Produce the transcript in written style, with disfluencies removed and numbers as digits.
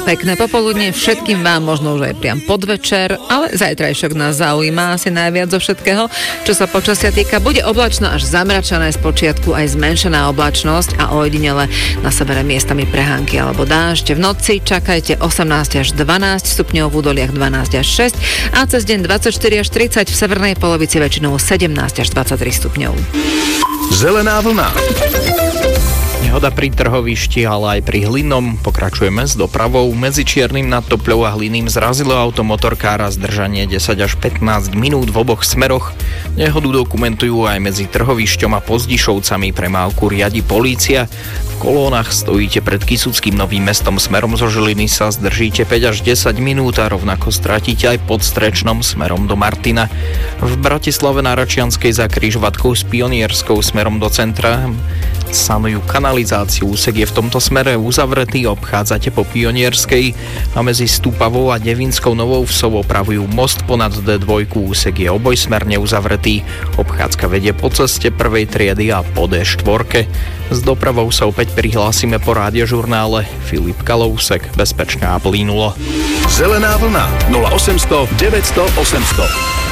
pekné popoludne všetkým vám, možno už aj priam podvečer, ale zajtrajšok nás zaujíma asi najviac zo všetkého. Čo sa počasia týka, bude oblačno až zamračené, spočiatku aj zmenšená oblačnosť a ojedinele na severe miestami prehánky alebo dážď. V noci čakajte 18 až 12 stupňov, v údoliach 12 až 6 a cez deň 24 až 30, v severnej polovici väčšinou 17 až 23 stupňov. Zelená vlna. Nehoda pri trhovišti, ale aj pri Hlinnom. Pokračujeme s dopravou. Medzi Čiernym nad Topľou a Hlinným zrazilo auto motorkára, zdržanie 10 až 15 minút v oboch smeroch. Nehodu dokumentujú aj medzi trhovišťom a Pozdišovcami, premávku riadi polícia. V kolónach stojíte pred Kysuckým Novým Mestom smerom zo Žiliny, sa zdržíte 5 až 10 minút a rovnako stratíte aj pod Strečnom smerom do Martina. V Bratislave na Račianskej za križovatkou s Pionierskou smerom do centra sanujú kanalizáciu. Úsek je v tomto smere uzavretý, obchádzate po Pionierskej a medzi Stupavou a Devinskou Novou Vsou opravujú most ponad D2. Úsek je obojsmerne uzavretý. Obchádzka vedie po ceste prvej triedy a po D4. S dopravou sa opäť prihlásime po rádiožurnále. Filip Kalousek, bezpečne a plynulo. Zelená vlna 0800 900 800.